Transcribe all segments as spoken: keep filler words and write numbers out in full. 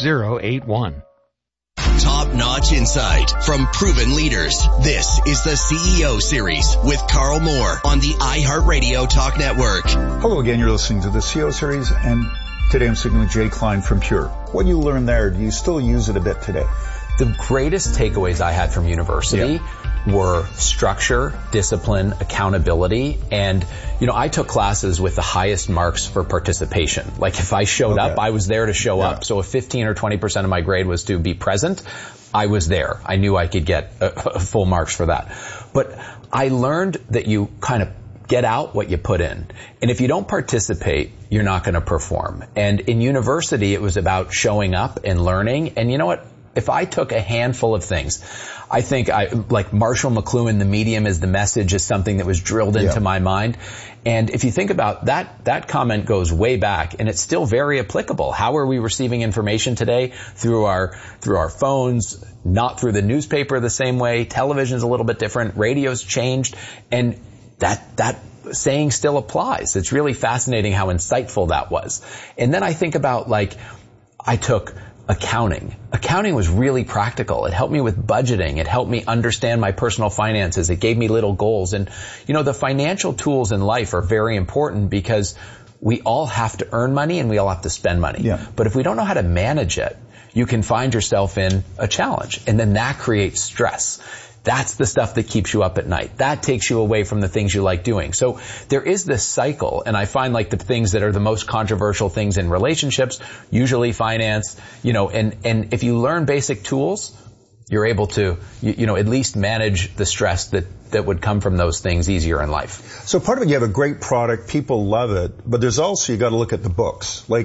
zero eight one. Top-notch insight from proven leaders. This is the C E O Series with Carl Moore on the iHeartRadio Talk Network. Hello again, you're listening to the C E O Series, and today I'm speaking with Jay Klein from Pure. What you learned there, do you still use it a bit today? The greatest takeaways I had from university yeah. were structure, discipline, accountability, and, you know, I took classes with the highest marks for participation. Like, if I showed okay. up, I was there to show yeah. up. So if fifteen or twenty percent of my grade was to be present, I was there. I knew I could get uh, full marks for that. But I learned that you kind of get out what you put in. And if you don't participate, you're not going to perform. And in university, it was about showing up and learning. And you know what? If I took a handful of things, I think I, like Marshall McLuhan, the medium is the message, is something that was drilled into yeah. my mind. And if you think about that, that comment goes way back, and it's still very applicable. How are we receiving information today? Through our, through our phones, not through the newspaper the same way. Television's a little bit different. Radio's changed. And that, that saying still applies. It's really fascinating how insightful that was. And then I think about, like, I took accounting. Accounting was really practical. It helped me with budgeting. It helped me understand my personal finances. It gave me little goals. And, you know, the financial tools in life are very important because we all have to earn money and we all have to spend money. Yeah. But if we don't know how to manage it, you can find yourself in a challenge. And then that creates stress. That's the stuff that keeps you up at night. That takes you away from the things you like doing. So there is this cycle, and I find like the things that are the most controversial things in relationships, usually finance, you know, and, and if you learn basic tools, you're able to, you, you know, at least manage the stress that, that would come from those things easier in life. So part of it, you have a great product, people love it, but there's also, you got to look at the books, like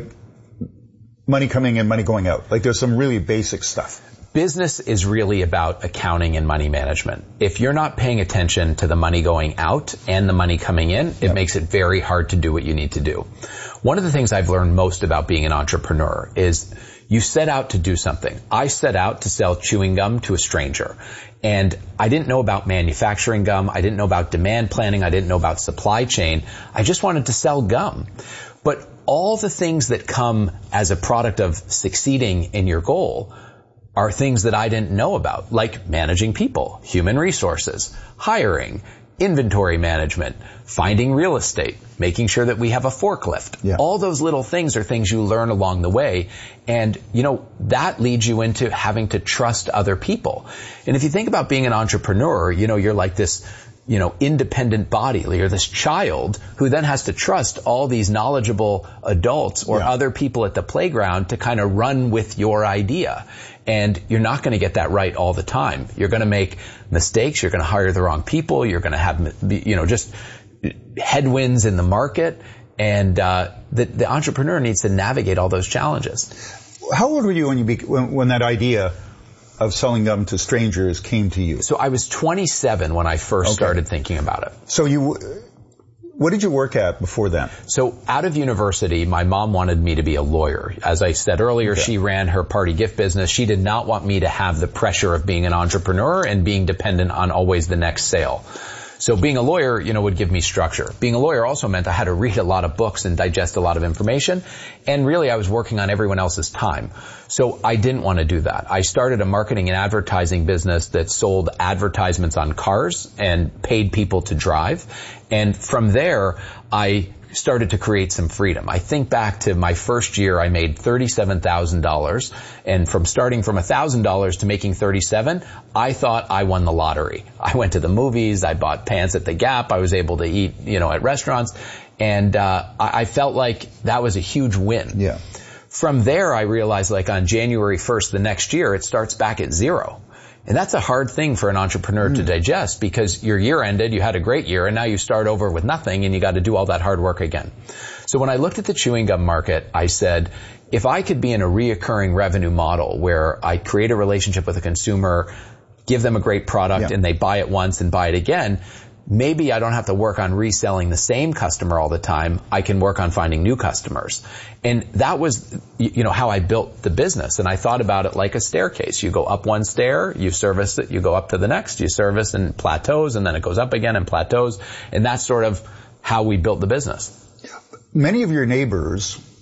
money coming in, money going out. Like there's some really basic stuff. Business is really about accounting and money management. If you're not paying attention to the money going out and the money coming in, it yep. makes it very hard to do what you need to do. One of the things I've learned most about being an entrepreneur is you set out to do something. I set out to sell chewing gum to a stranger. And I didn't know about manufacturing gum. I didn't know about demand planning. I didn't know about supply chain. I just wanted to sell gum. But all the things that come as a product of succeeding in your goal are things that I didn't know about, like managing people, human resources, hiring, inventory management, finding real estate, making sure that we have a forklift. Yeah. All those little things are things you learn along the way. And, you know, that leads you into having to trust other people. And if you think about being an entrepreneur, you know, you're like this, you know, independent body. You're this child who then has to trust all these knowledgeable adults or yeah. other people at the playground to kind of run with your idea. And you're not going to get that right all the time. You're going to make mistakes. You're going to hire the wrong people. You're going to have, you know, just headwinds in the market. And uh the, the entrepreneur needs to navigate all those challenges. How old were you when you be, when, when that idea of selling gum to strangers came to you? So I was twenty-seven when I first okay. started thinking about it. So you, what did you work at before then? So out of university, my mom wanted me to be a lawyer. As I said earlier, okay. she ran her party gift business. She did not want me to have the pressure of being an entrepreneur and being dependent on always the next sale. So being a lawyer, you know, would give me structure. Being a lawyer also meant I had to read a lot of books and digest a lot of information. And really I was working on everyone else's time. So I didn't want to do that. I started a marketing and advertising business that sold advertisements on cars and paid people to drive. And from there, I started to create some freedom. I think back to my first year, I made thirty-seven thousand dollars. And from starting from one thousand dollars to making thirty-seven, I thought I won the lottery. I went to the movies. I bought pants at the Gap. I was able to eat, you know, at restaurants. And, uh, I, I felt like that was a huge win. Yeah. From there, I realized like on January first the next year, it starts back at zero. And that's a hard thing for an entrepreneur mm. to digest because your year ended, you had a great year, and now you start over with nothing and you got to do all that hard work again. So when I looked at the chewing gum market, I said, if I could be in a reoccurring revenue model where I create a relationship with a consumer, give them a great product yeah. and they buy it once and buy it again, maybe I don't have to work on reselling the same customer all the time. I can work on finding new customers. And that was, you know, how I built the business. And I thought about it like a staircase. You go up one stair, you service it, you go up to the next, you service and plateaus, and then it goes up again and plateaus. And that's sort of how we built the business. Many of your neighbors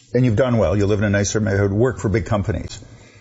and you've done well. You live in a nicer neighborhood, work for big companies.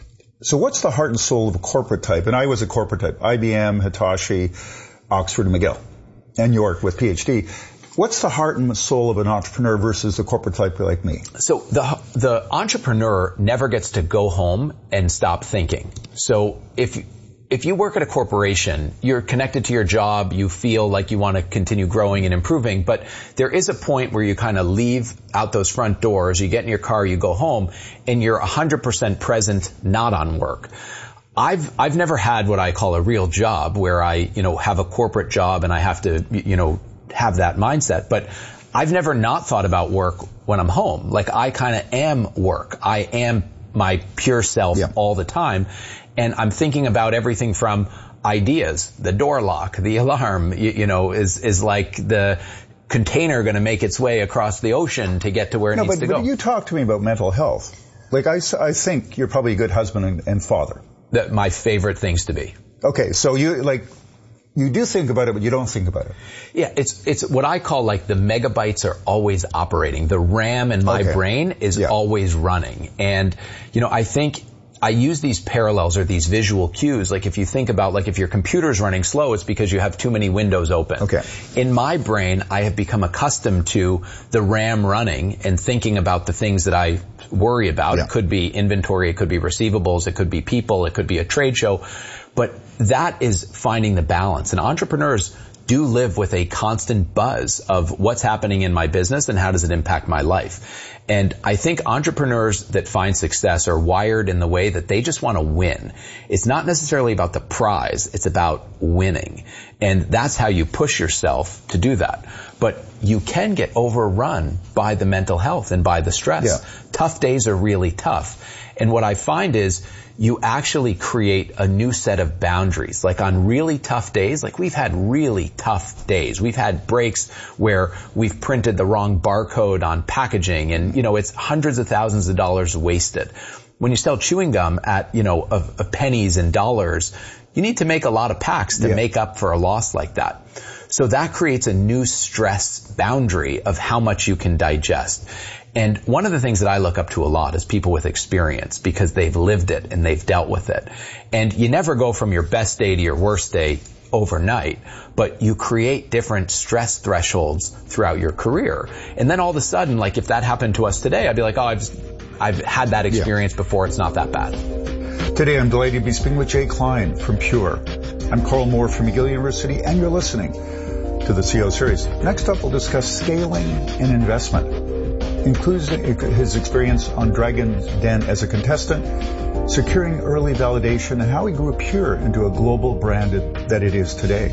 So what's the heart and soul of a corporate type? And I was a corporate type. I B M, Hitachi, Oxford and McGill, and York with PhD. What's the heart and soul of an entrepreneur versus the corporate type like me? So the the entrepreneur never gets to go home and stop thinking. So if if you work at a corporation, you're connected to your job, you feel like you want to continue growing and improving, but there is a point where you kind of leave out those front doors, you get in your car, you go home, and you're one hundred percent present, not on work. I've, I've never had what I call a real job where I, you know, have a corporate job and I have to, you know, have that mindset, but I've never not thought about work when I'm home. Like I kind of am work. I am my pure self yeah. all the time. And I'm thinking about everything from ideas, the door lock, the alarm, you, you know, is, is like the container going to make its way across the ocean to get to where it no, needs but, to go. But you talk to me about mental health. Like I, I think you're probably a good husband and, and father. That my favorite things to be. Okay. So you like, you do think about it, but you don't think about it. Yeah, it's it's what I call like the megabytes are always operating. The RAM in my okay. brain is yeah. always running. And, you know, I think I use these parallels or these visual cues. Like if you think about like if your computer's running slow, it's because you have too many windows open. Okay. In my brain, I have become accustomed to the RAM running and thinking about the things that I worry about. Yeah. It could be inventory, it could be receivables, it could be people, it could be a trade show. But that is finding the balance. And entrepreneurs do live with a constant buzz of what's happening in my business and how does it impact my life. And I think entrepreneurs that find success are wired in the way that they just want to win. It's not necessarily about the prize. It's about winning. And that's how you push yourself to do that. But you can get overrun by the mental health and by the stress. Yeah. Tough days are really tough. And what I find is you actually create a new set of boundaries. Like on really tough days, like we've had really tough days. We've had breaks where we've printed the wrong barcode on packaging and, you know, it's hundreds of thousands of dollars wasted. When you sell chewing gum at, you know, of, of pennies and dollars, you need to make a lot of packs to yeah. make up for a loss like that. So that creates a new stress boundary of how much you can digest. And one of the things that I look up to a lot is people with experience because they've lived it and they've dealt with it. And you never go from your best day to your worst day overnight, but you create different stress thresholds throughout your career. And then all of a sudden, like if that happened to us today, I'd be like, oh, I've, I've had that experience yeah. before. It's not that bad. Today, I'm delighted to be speaking with Jay Klein from Pure. I'm Carl Moore from McGill University, and you're listening to the C E O Series. Next up, we'll discuss scaling and investment. Includes his experience on Dragon's Den as a contestant, securing early validation, and how he grew Pure into a global brand that it is today.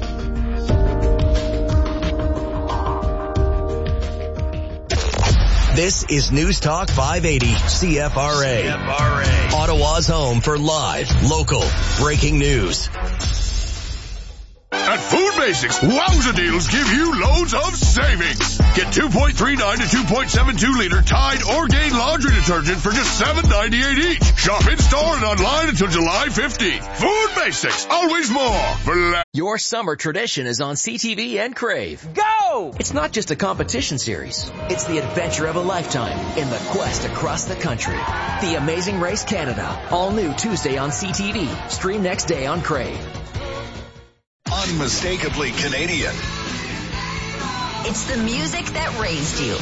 This is News Talk five eighty C F R A. C F R A. Ottawa's home for live, local, breaking news. At Food Basics, wowza deals give you loads of savings. Get two point three nine to two point seven two liter Tide Orgain laundry detergent for just seven ninety-eight each. Shop in store and online until July fifteenth. Food Basics, always more. Bla- Your summer tradition is on C T V and Crave. Go! It's not just a competition series. It's the adventure of a lifetime in the quest across the country. The Amazing Race Canada. All new Tuesday on C T V. Stream next day on Crave. Unmistakably Canadian. It's the music that raised you.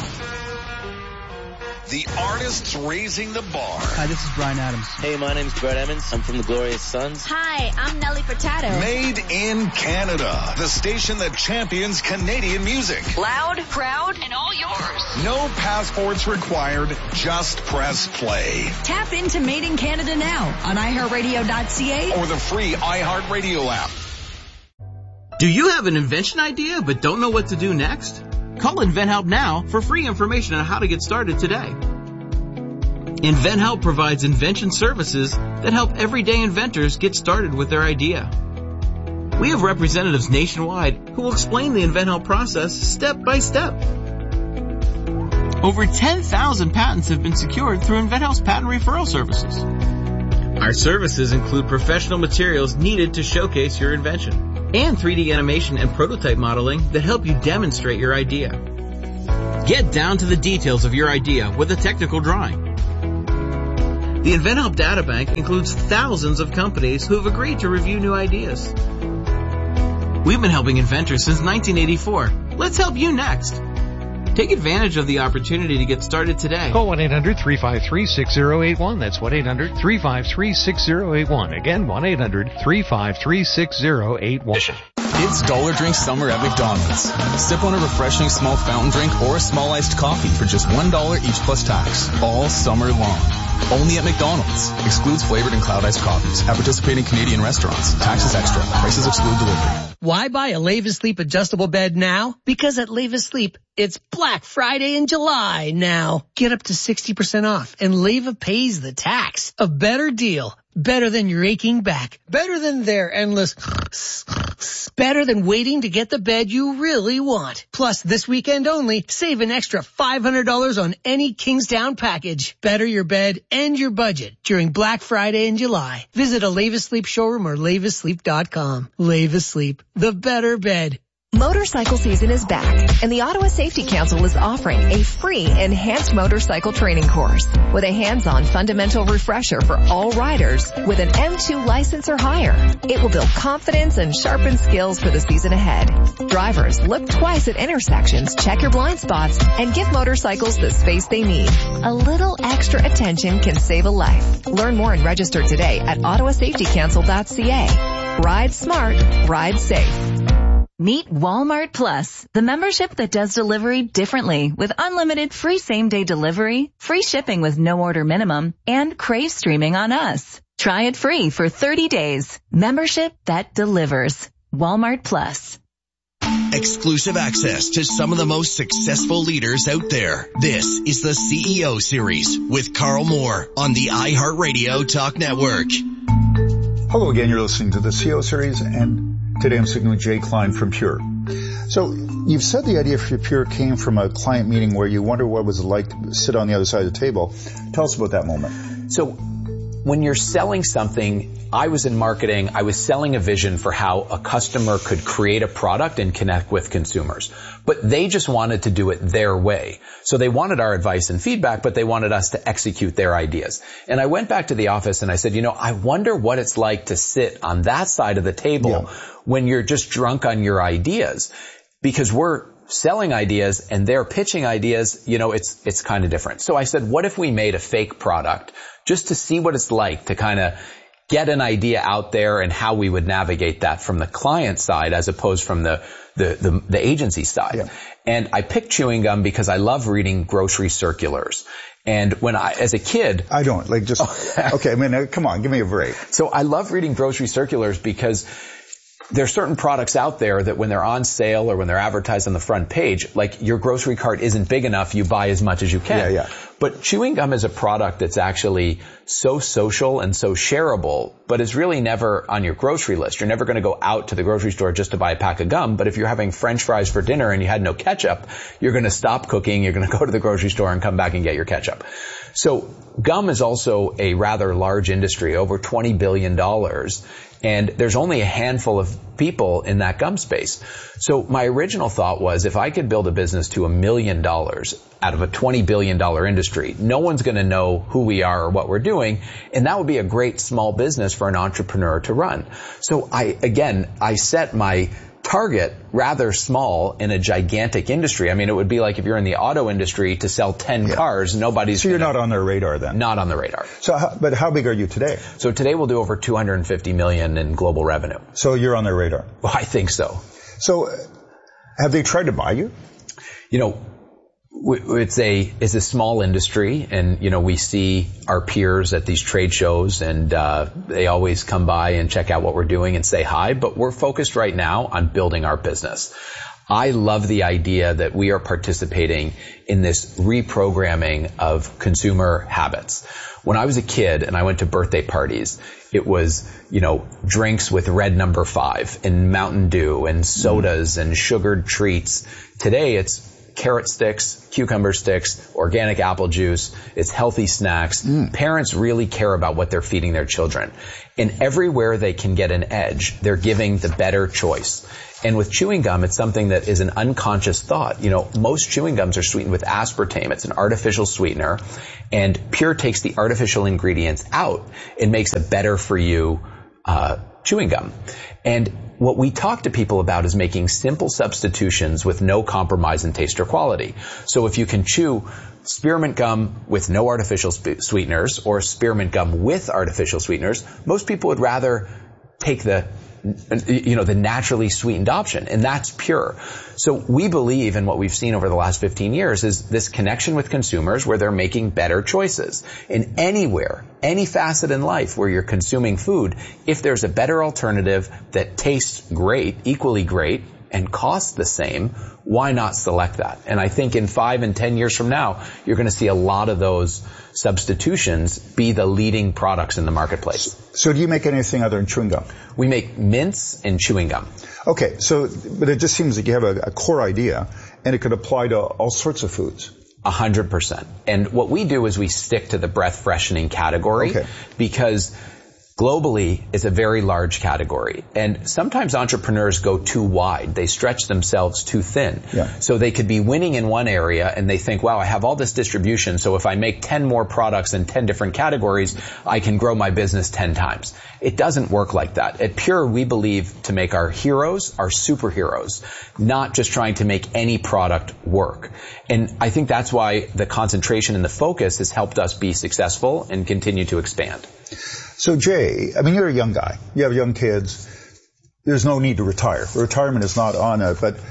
The artists raising the bar. Hi, this is Bryan Adams. Hey, my name's Brett Emmons. I'm from the Glorious Sons. Hi, I'm Nelly Furtado. Made in Canada. The station that champions Canadian music. Loud, proud, and all yours. No passports required. Just press play. Tap into Made in Canada now on i heart radio dot c a or the free iHeartRadio app. Do you have an invention idea but don't know what to do next? Call InventHelp now for free information on how to get started today. InventHelp provides invention services that help everyday inventors get started with their idea. We have representatives nationwide who will explain the InventHelp process step by step. Over ten thousand patents have been secured through InventHelp's patent referral services. Our services include professional materials needed to showcase your invention, and three D animation and prototype modeling that help you demonstrate your idea. Get down to the details of your idea with a technical drawing. The InventHelp Data Bank includes thousands of companies who have agreed to review new ideas. We've been helping inventors since nineteen eighty-four. Let's help you next. Take advantage of the opportunity to get started today. Call one eight hundred three five three six zero eight one. That's one eight hundred three five three six zero eight one. Again, one eight hundred three five three six zero eight one. It's Dollar Drink Summer at McDonald's. Sip on a refreshing small fountain drink or a small iced coffee for just one dollar each plus tax. All summer long. Only at McDonald's. Excludes flavored and cloud iced coffees. At participating Canadian restaurants. Taxes extra. Prices exclude delivery. Why buy a Levis Sleep adjustable bed now? Because at Levis Sleep, it's Black Friday in July now. Get up to sixty percent off and Leva pays the tax. A better deal. Better than your aching back. Better than their endless... Better than waiting to get the bed you really want. Plus, this weekend only, save an extra five hundred dollars on any Kingsdown package. Better your bed and your budget during Black Friday in July. Visit a Levis Sleep showroom or levis sleep dot com. Levis Sleep, the better bed. Motorcycle season is back, and the Ottawa Safety Council is offering a free enhanced motorcycle training course with a hands-on fundamental refresher for all riders with an M two license or higher. It will build confidence and sharpen skills for the season ahead. Drivers, look twice at intersections, check your blind spots, and give motorcycles the space they need. A little extra attention can save a life. Learn more and register today at ottawa safety council dot c a. Ride smart, ride safe. Meet Walmart Plus, the membership that does delivery differently with unlimited free same-day delivery, free shipping with no order minimum, and Crave streaming on us. Try it free for thirty days. Membership that delivers. Walmart Plus. Exclusive access to some of the most successful leaders out there. This is the C E O Series with Carl Moore on the iHeartRadio Talk Network. Hello again, you're listening to the C E O Series, and today I'm speaking with Jay Klein from Pure. So you've said the idea for Pure came from a client meeting where you wonder what it was like to sit on the other side of the table. Tell us about that moment. So when you're selling something, I was in marketing, I was selling a vision for how a customer could create a product and connect with consumers. But they just wanted to do it their way. So they wanted our advice and feedback, but they wanted us to execute their ideas. And I went back to the office and I said, you know, I wonder what it's like to sit on that side of the table yeah. when you're just drunk on your ideas. Because we're selling ideas and they're pitching ideas, you know, it's, it's kind of different. So I said, what if we made a fake product just to see what it's like to kind of get an idea out there and how we would navigate that from the client side as opposed from the, the, the, the agency side. Yeah. And I picked chewing gum because I love reading grocery circulars. And when I, as a kid... I don't, like just, okay, I mean, come on, give me a break. So I love reading grocery circulars because there's certain products out there that when they're on sale or when they're advertised on the front page, like your grocery cart isn't big enough, you buy as much as you can. Yeah, yeah. But chewing gum is a product that's actually so social and so shareable, but it's really never on your grocery list. You're never going to go out to the grocery store just to buy a pack of gum, but if you're having French fries for dinner and you had no ketchup, you're going to stop cooking, you're going to go to the grocery store and come back and get your ketchup. So gum is also a rather large industry, over twenty billion dollars. And there's only a handful of people in that gum space. So my original thought was if I could build a business to a million dollars out of a twenty billion dollars industry, no one's going to know who we are or what we're doing. And that would be a great small business for an entrepreneur to run. So I, again, I set my target rather small in a gigantic industry. I mean, it would be like if you're in the auto industry to sell ten yeah. cars, nobody's... So you're not on their radar then? Not on the radar. So, how, but how big are you today? So today we'll do over two hundred fifty million in global revenue. So you're on their radar? Well, I think so. So have they tried to buy you? You know, it's a it's a small industry, and you know we see our peers at these trade shows, and uh they always come by and check out what we're doing and say hi. But we're focused right now on building our business. I love the idea that we are participating in this reprogramming of consumer habits. When I was a kid and I went to birthday parties, it was, you know, drinks with red number five and Mountain Dew and sodas mm. and sugared treats. Today it's carrot sticks, cucumber sticks, organic apple juice. It's healthy snacks. Mm. Parents really care about what they're feeding their children. And everywhere they can get an edge, they're giving the better choice. And with chewing gum, it's something that is an unconscious thought. You know, most chewing gums are sweetened with aspartame. It's an artificial sweetener. And Pure takes the artificial ingredients out and makes a better for you uh chewing gum. And what we talk to people about is making simple substitutions with no compromise in taste or quality. So if you can chew spearmint gum with no artificial sp- sweeteners or spearmint gum with artificial sweeteners, most people would rather take the you know, the naturally sweetened option, and that's Pure. So we believe in what we've seen over the last fifteen years is this connection with consumers where they're making better choices. And anywhere, any facet in life where you're consuming food, if there's a better alternative that tastes great, equally great, and costs the same, why not select that? And I think in five and ten years from now, you're going to see a lot of those substitutions be the leading products in the marketplace. So do you make anything other than chewing gum? We make mints and chewing gum. Okay, so, but it just seems like you have a, a core idea, and it could apply to all sorts of foods. A hundred percent. And what we do is we stick to the breath freshening category okay. because globally, it's a very large category. And sometimes entrepreneurs go too wide. They stretch themselves too thin. Yeah. So they could be winning in one area and they think, wow, I have all this distribution. So if I make ten more products in ten different categories, I can grow my business ten times. It doesn't work like that. At Pure, we believe to make our heroes our superheroes, not just trying to make any product work. And I think that's why the concentration and the focus has helped us be successful and continue to expand. So Jay, I mean, you're a young guy. You have young kids. There's no need to retire. Retirement is not on it. But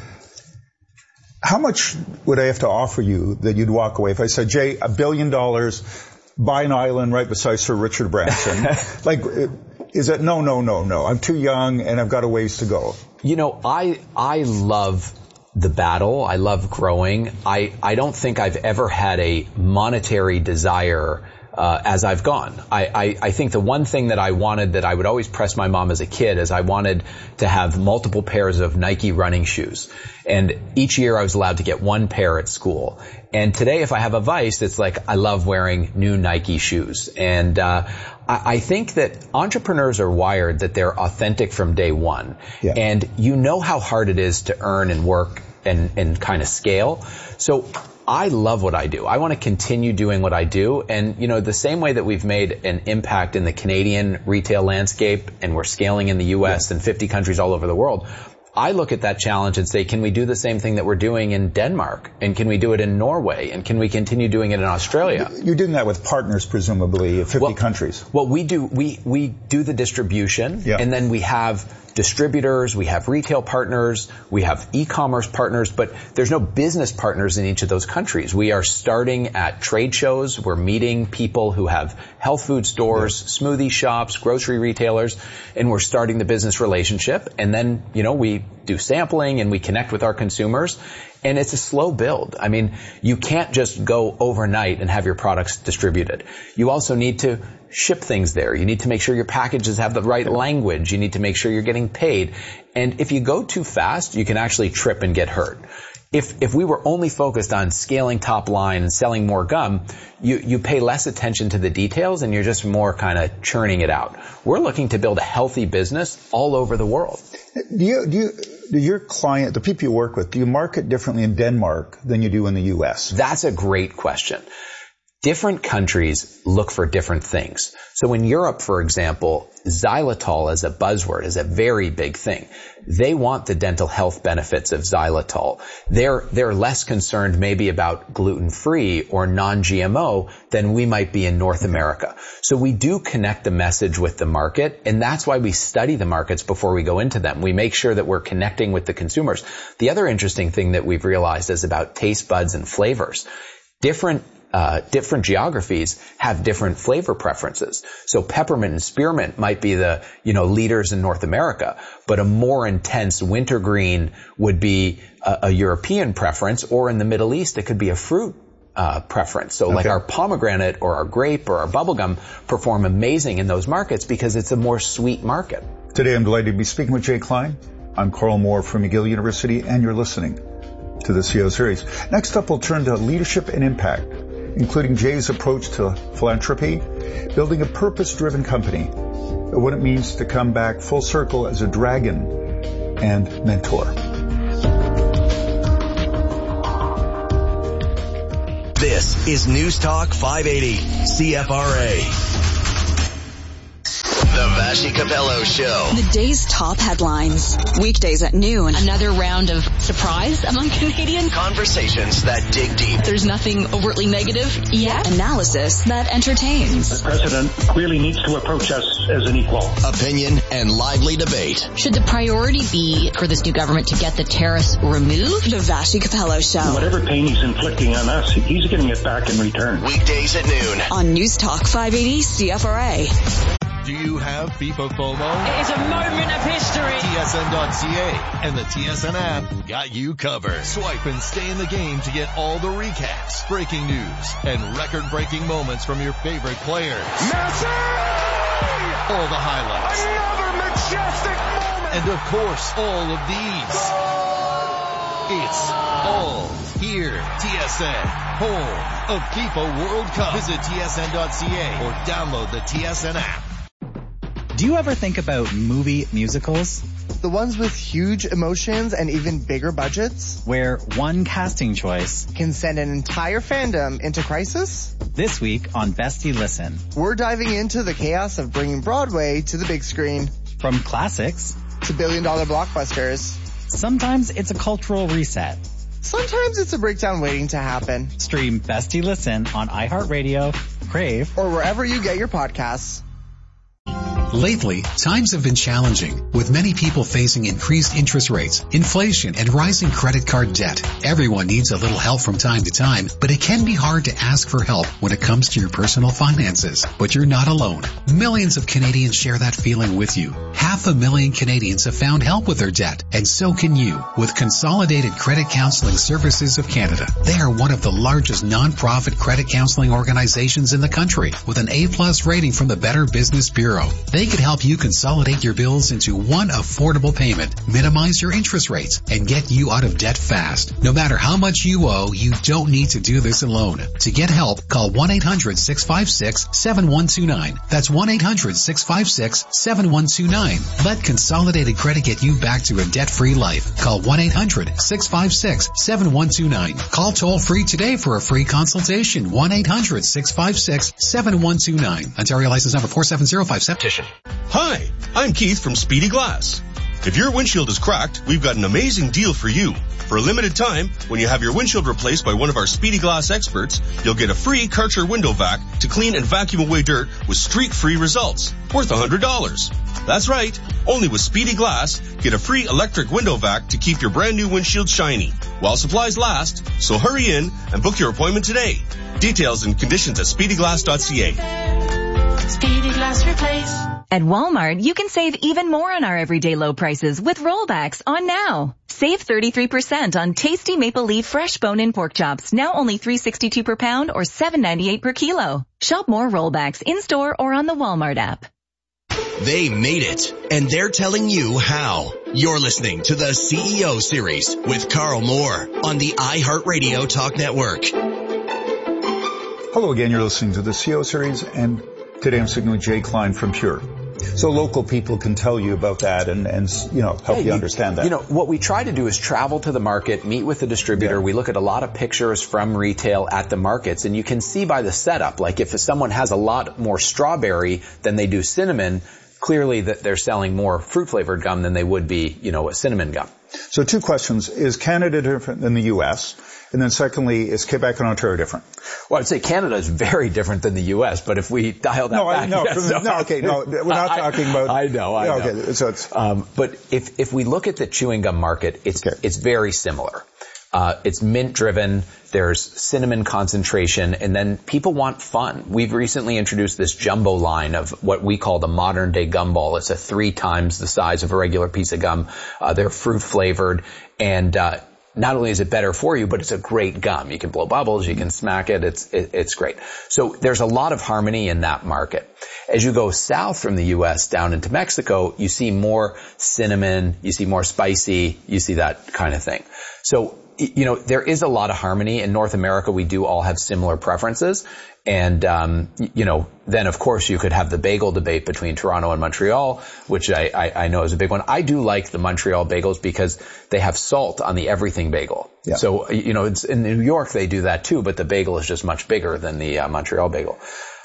how much would I have to offer you that you'd walk away? If I said, Jay, a billion dollars, buy an island right beside Sir Richard Branson. Like, is it no, no, no, no. I'm too young and I've got a ways to go. You know, I, I love the battle. I love growing. I, I don't think I've ever had a monetary desire Uh, as I've gone. I, I, I think the one thing that I wanted that I would always press my mom as a kid is I wanted to have multiple pairs of Nike running shoes. And each year I was allowed to get one pair at school. And today if I have a vice, it's like I love wearing new Nike shoes. And uh, I, I think that entrepreneurs are wired that they're authentic from day one. Yeah. And you know how hard it is to earn and work and, and kind of scale. So I love what I do. I want to continue doing what I do. And, you know, the same way that we've made an impact in the Canadian retail landscape and we're scaling in the U S and fifty countries all over the world, I look at that challenge and say, can we do the same thing that we're doing in Denmark? And can we do it in Norway? And can we continue doing it in Australia? You're doing that with partners, presumably, of fifty well, countries. Well, we do, we, we do the distribution yeah. and then we have distributors, we have retail partners, we have e-commerce partners, but there's no business partners in each of those countries. We are starting at trade shows. We're meeting people who have health food stores, yeah. smoothie shops, grocery retailers, and we're starting the business relationship. And then, you know, we do sampling and we connect with our consumers. And it's a slow build. I mean, you can't just go overnight and have your products distributed. You also need to ship things there. You need to make sure your packages have the right language. You need to make sure you're getting paid. And if you go too fast, you can actually trip and get hurt. If, if we were only focused on scaling top line and selling more gum, you, you pay less attention to the details and you're just more kind of churning it out. We're looking to build a healthy business all over the world. Do you, do you, do your client, the people you work with, do you market differently in Denmark than you do in the U S? That's a great question. Different countries look for different things. So in Europe, for example, xylitol as a buzzword is a very big thing. They want the dental health benefits of xylitol. They're, they're less concerned maybe about gluten-free or non-G M O than we might be in North America. So we do connect the message with the market, and that's why we study the markets before we go into them. We make sure that we're connecting with the consumers. The other interesting thing that we've realized is about taste buds and flavors. Different Uh, different geographies have different flavor preferences. So peppermint and spearmint might be the, you know, leaders in North America, but a more intense wintergreen would be a, a European preference, or in the Middle East, it could be a fruit uh, preference. So okay. like our pomegranate or our grape or our bubblegum perform amazing in those markets because it's a more sweet market. Today I'm delighted to be speaking with Jay Klein. I'm Carl Moore from McGill University, and you're listening to the C E O Series. Next up, we'll turn to leadership and impact, including Jay's approach to philanthropy, building a purpose-driven company, and what it means to come back full circle as a dragon and mentor. This is News Talk five eighty, C F R A. The Vassy Capello Show. The day's top headlines. Weekdays at noon. Another round of surprise among Canadians. Conversations that dig deep. There's nothing overtly negative yet. Analysis that entertains. The president clearly needs to approach us as an equal. Opinion and lively debate. Should the priority be for this new government to get the tariffs removed? The Vassy Capello Show. Whatever pain he's inflicting on us, he's getting it back in return. Weekdays at noon. On News Talk five eighty C F R A. Do you have FIFA FOMO? It is a moment of history. T S N dot C A and the T S N app got you covered. Swipe and stay in the game to get all the recaps, breaking news, and record-breaking moments from your favorite players. Messi! All the highlights. Another majestic moment. And of course, all of these. It's all here. T S N, home of FIFA World Cup. Visit T S N dot C A or download the T S N app. Do you ever think about movie musicals? The ones with huge emotions and even bigger budgets? Where one casting choice can send an entire fandom into crisis? This week on Bestie Listen. We're diving into the chaos of bringing Broadway to the big screen. From classics to billion dollar blockbusters. Sometimes it's a cultural reset. Sometimes it's a breakdown waiting to happen. Stream Bestie Listen on iHeartRadio, Crave, or wherever you get your podcasts. Lately, times have been challenging, with many people facing increased interest rates, inflation, and rising credit card debt. Everyone needs a little help from time to time, but it can be hard to ask for help when it comes to your personal finances. But you're not alone. Millions of Canadians share that feeling with you. Half a million Canadians have found help with their debt, and so can you, with Consolidated Credit Counseling Services of Canada. They are one of the largest non-profit credit counseling organizations in the country, with an A-plus rating from the Better Business Bureau. They could help you consolidate your bills into one affordable payment, minimize your interest rates, and get you out of debt fast. No matter how much you owe, you don't need to do this alone. To get help, call one eight hundred six five six seven one two nine. That's one eight hundred six five six seven one two nine. Let Consolidated Credit get you back to a debt-free life. Call one eight hundred six five six seven one two nine. Call toll-free today for a free consultation. one eight hundred six five six seven one two nine. Ontario license number four seven zero five seven. Hi, I'm Keith from Speedy Glass. If your windshield is cracked, we've got an amazing deal for you. For a limited time, when you have your windshield replaced by one of our Speedy Glass experts, you'll get a free Karcher window vac to clean and vacuum away dirt with streak-free results, worth one hundred dollars. That's right, only with Speedy Glass, get a free electric window vac to keep your brand new windshield shiny, while supplies last, so hurry in and book your appointment today. Details and conditions at speedy glass dot c a. Speedy Glass Replace. At Walmart, you can save even more on our everyday low prices with rollbacks on now. Save thirty-three percent on tasty maple leaf fresh bone-in pork chops, now only three dollars and sixty-two cents per pound or seven dollars and ninety-eight cents per kilo. Shop more rollbacks in-store or on the Walmart app. They made it, and they're telling you how. You're listening to the C E O Series with Carl Moore on the iHeartRadio Talk Network. Hello again, you're listening to the C E O Series, and today I'm speaking with Jay Klein from Pure. So local people can tell you about that and, and you know, help yeah, you understand that. You know, what we try to do is travel to the market, meet with the distributor. Yeah. We look at a lot of pictures from retail at the markets, and you can see by the setup, like if someone has a lot more strawberry than they do cinnamon, clearly that they're selling more fruit-flavored gum than they would be, you know, a cinnamon gum. So two questions. Is Canada different than the U S? And then secondly, is Quebec and Ontario different? Well, I'd say Canada is very different than the U S, but if we dial that no, back... I, no, yes, from the, no, okay, no, we're not I, talking about... I know, I yeah, know. Okay, so it's... Um, but if, if we look at the chewing gum market, it's, okay. it's very similar. Uh, it's mint-driven, there's cinnamon concentration, and then people want fun. We've recently introduced this jumbo line of what we call the modern-day gumball. It's a three times the size of a regular piece of gum. Uh, they're fruit-flavored, and uh, not only is it better for you, but it's a great gum. You can blow bubbles, you can smack it, it's it, it's great. So there's a lot of harmony in that market. As you go south from the U S down into Mexico, you see more cinnamon, you see more spicy, you see that kind of thing. So you know, there is a lot of harmony. In North America, we do all have similar preferences. And, um, you know, then of course you could have the bagel debate between Toronto and Montreal, which I, I, I know is a big one. I do like the Montreal bagels because they have salt on the everything bagel. Yeah. So, you know, it's, in New York they do that too, but the bagel is just much bigger than the uh, Montreal bagel.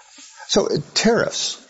So uh, tariffs.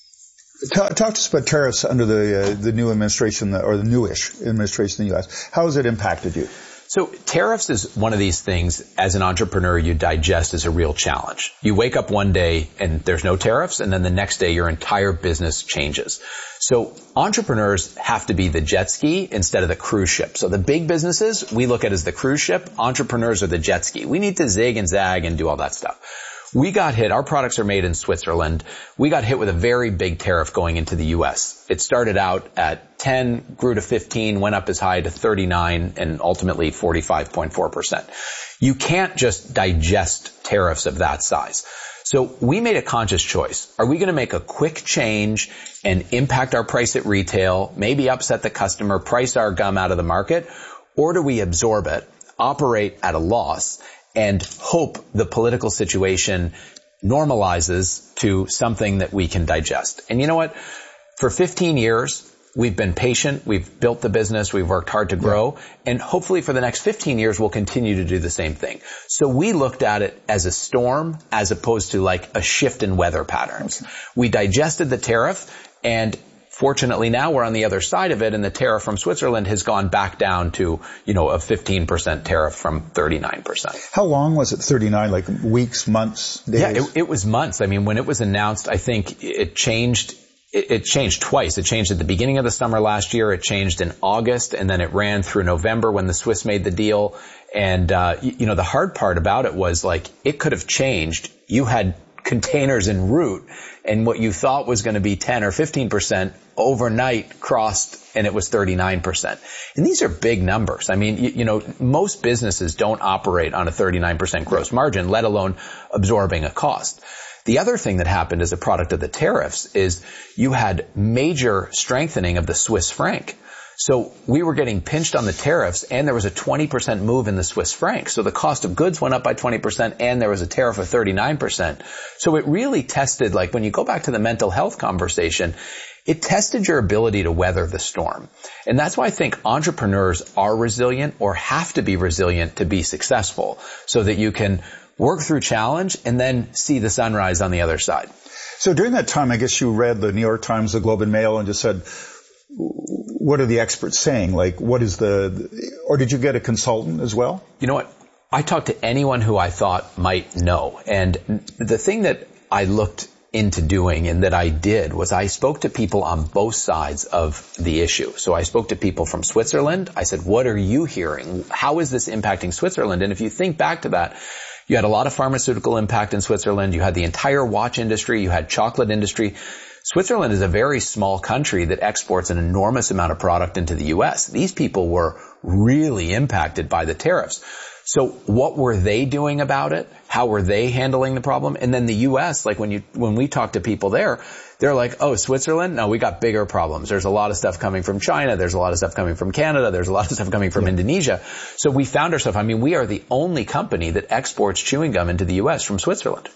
Talk, talk to us about tariffs under the uh, the new administration, or the newish administration in the U S. How has it impacted you? So tariffs is one of these things, as an entrepreneur, you digest as a real challenge. You wake up one day and there's no tariffs, and then the next day your entire business changes. So entrepreneurs have to be the jet ski instead of the cruise ship. So the big businesses, we look at as the cruise ship. Entrepreneurs are the jet ski. We need to zig and zag and do all that stuff. We got hit, our products are made in Switzerland. We got hit with a very big tariff going into the U S. It started out at ten, grew to fifteen, went up as high to thirty-nine, and ultimately forty-five point four percent. You can't just digest tariffs of that size. So we made a conscious choice. Are we going to make a quick change and impact our price at retail, maybe upset the customer, price our gum out of the market, or do we absorb it, operate at a loss, and hope the political situation normalizes to something that we can digest? And you know what? For fifteen years, we've been patient. We've built the business. We've worked hard to grow. Yeah. And hopefully for the next fifteen years, we'll continue to do the same thing. So we looked at it as a storm as opposed to like a shift in weather patterns. Okay. We digested the tariff, and fortunately now we're on the other side of it, and the tariff from Switzerland has gone back down to, you know, a fifteen percent tariff from thirty-nine percent. How long was it thirty-nine? Like weeks, months, days? Yeah, it, it was months. I mean, when it was announced, I think it changed, it, it changed twice. It changed at the beginning of the summer last year. It changed in August, and then it ran through November when the Swiss made the deal. And, uh, you, you know, the hard part about it was like, it could have changed. You had containers en route, and what you thought was going to be ten or fifteen percent overnight crossed, and it was thirty-nine percent. And these are big numbers. I mean, you, you know, most businesses don't operate on a thirty-nine percent gross margin, let alone absorbing a cost. The other thing that happened as a product of the tariffs is you had major strengthening of the Swiss franc. So we were getting pinched on the tariffs, and there was a twenty percent move in the Swiss franc. So the cost of goods went up by twenty percent, and there was a tariff of thirty-nine percent. So it really tested, like when you go back to the mental health conversation, it tested your ability to weather the storm. And that's why I think entrepreneurs are resilient, or have to be resilient to be successful, so that you can work through challenge and then see the sunrise on the other side. So during that time, I guess you read the New York Times, the Globe and Mail, and just said, what are the experts saying? Like, what is the, or did you get a consultant as well? You know what? I talked to anyone who I thought might know. And the thing that I looked into doing, and that I did, was I spoke to people on both sides of the issue. So I spoke to people from Switzerland. I said, what are you hearing? How is this impacting Switzerland? And if you think back to that, you had a lot of pharmaceutical impact in Switzerland. You had the entire watch industry. You had chocolate industry. Switzerland is a very small country that exports an enormous amount of product into the U S. These people were really impacted by the tariffs. So what were they doing about it? How were they handling the problem? And then the U S, like when you, when we talk to people there, they're like, oh, Switzerland? No, we got bigger problems. There's a lot of stuff coming from China. There's a lot of stuff coming from Canada. There's a lot of stuff coming from yeah. Indonesia. So we found ourselves, I mean, we are the only company that exports chewing gum into the U S from Switzerland.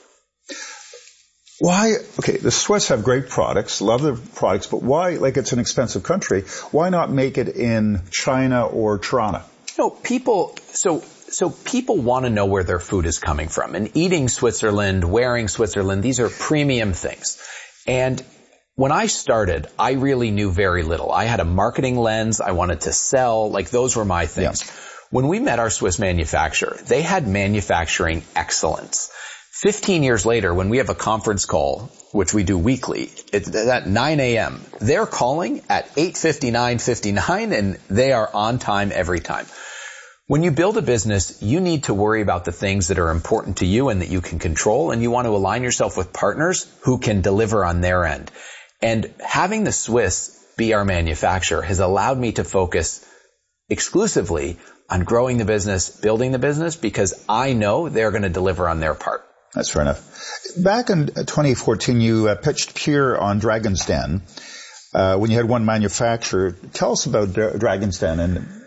Why, okay, the Swiss have great products, love their products, but why, like it's an expensive country, why not make it in China or Toronto? You know, people, so, so people want to know where their food is coming from. And eating Switzerland, wearing Switzerland, these are premium things. And when I started, I really knew very little. I had a marketing lens. I wanted to sell. Like, those were my things. Yeah. When we met our Swiss manufacturer, they had manufacturing excellence. Fifteen years later, when we have a conference call, which we do weekly, it's at nine a.m., they're calling at eight fifty-nine fifty-nine, and they are on time every time. When you build a business, you need to worry about the things that are important to you and that you can control, and you want to align yourself with partners who can deliver on their end. And having the Swiss be our manufacturer has allowed me to focus exclusively on growing the business, building the business, because I know they're going to deliver on their part. That's fair enough. Back in twenty fourteen, you uh, pitched Pure on Dragon's Den uh, when you had one manufacturer. Tell us about Dra- Dragon's Den. And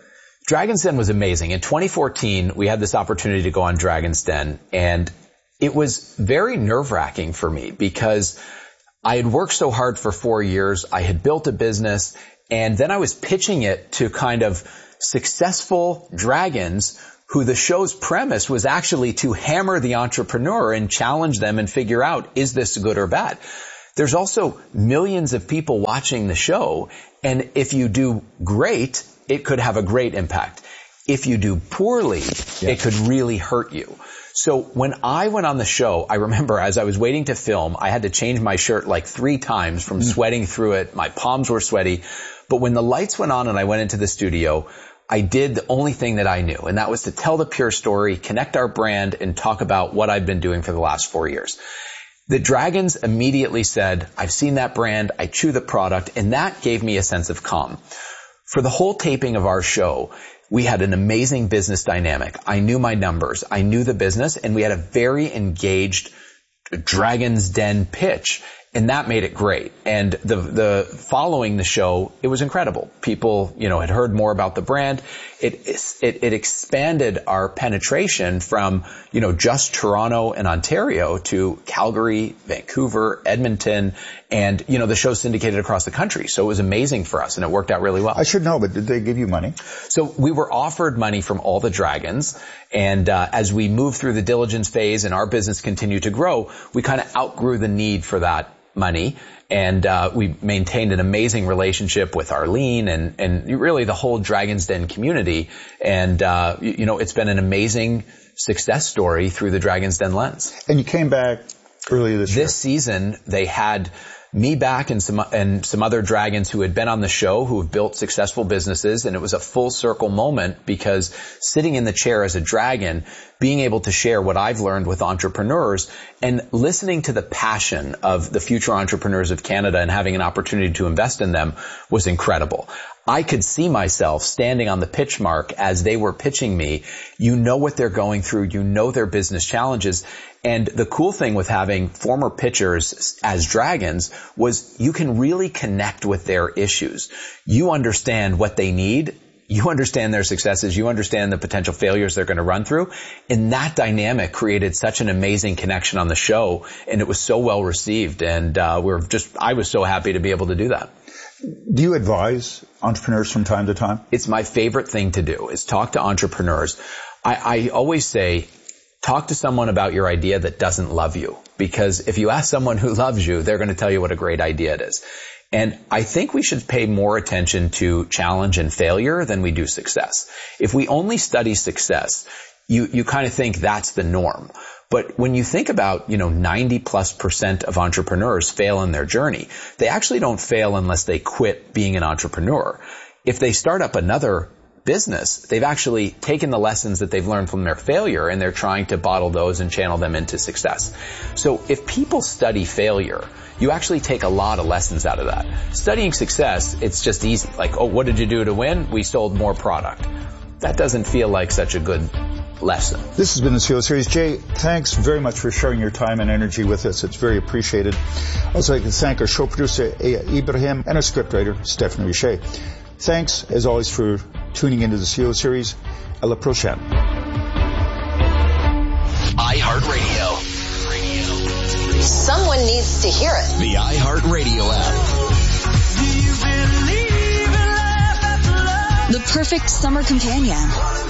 Dragon's Den was amazing. In twenty fourteen, we had this opportunity to go on Dragon's Den, and it was very nerve-wracking for me because I had worked so hard for four years. I had built a business, and then I was pitching it to kind of successful dragons who the show's premise was actually to hammer the entrepreneur and challenge them and figure out, is this good or bad? There's also millions of people watching the show, and if you do great, it could have a great impact. If you do poorly, yeah. it could really hurt you. So when I went on the show, I remember as I was waiting to film, I had to change my shirt like three times from mm. sweating through it. My palms were sweaty. But when the lights went on and I went into the studio, I did the only thing that I knew, and that was to tell the Pure story, connect our brand, and talk about what I've been doing for the last four years. The Dragons immediately said, I've seen that brand, I chew the product, and that gave me a sense of calm. For the whole taping of our show, we had an amazing business dynamic. I knew my numbers, I knew the business, and we had a very engaged Dragon's Den pitch. And that made it great. And the, the, following the show, it was incredible. People, you know, had heard more about the brand. It, it, it expanded our penetration from, you know, just Toronto and Ontario to Calgary, Vancouver, Edmonton, and, you know, the show's syndicated across the country. So it was amazing for us, and it worked out really well. I should know, but did they give you money? So we were offered money from all the Dragons, and uh, as we moved through the diligence phase and our business continued to grow, we kind of outgrew the need for that money, and uh we maintained an amazing relationship with Arlene and and really the whole Dragon's Den community, and uh you, you know it's been an amazing success story through the Dragon's Den lens. And you came back earlier this year. This season they had me back and some and some other Dragons who had been on the show who have built successful businesses, and it was a full circle moment because sitting in the chair as a Dragon, being able to share what I've learned with entrepreneurs and listening to the passion of the future entrepreneurs of Canada and having an opportunity to invest in them was incredible. I could see myself standing on the pitch mark as they were pitching me. You know what they're going through. You know their business challenges. And the cool thing with having former pitchers as Dragons was you can really connect with their issues. You understand what they need. You understand their successes. You understand the potential failures they're going to run through. And that dynamic created such an amazing connection on the show. And it was so well received. And uh, we're just, I was so happy to be able to do that. Do you advise entrepreneurs from time to time? It's my favorite thing to do is talk to entrepreneurs. I, I always say, talk to someone about your idea that doesn't love you. Because if you ask someone who loves you, they're going to tell you what a great idea it is. And I think we should pay more attention to challenge and failure than we do success. If we only study success, you, you kind of think that's the norm. But when you think about, you know, ninety plus percent of entrepreneurs fail in their journey, they actually don't fail unless they quit being an entrepreneur. If they start up another business, they've actually taken the lessons that they've learned from their failure and they're trying to bottle those and channel them into success. So if people study failure, you actually take a lot of lessons out of that. Studying success, it's just easy. Like, oh, what did you do to win? We sold more product. That doesn't feel like such a good lesson. This has been the C E O Series. Jay, thanks very much for sharing your time and energy with us. It's very appreciated. I'd also like to thank our show producer, Ibrahim, and our scriptwriter, Stephanie Richer. Thanks, as always, for tuning into the C E O Series. À la prochaine. iHeartRadio. Someone needs to hear it. The iHeartRadio app. The perfect summer companion.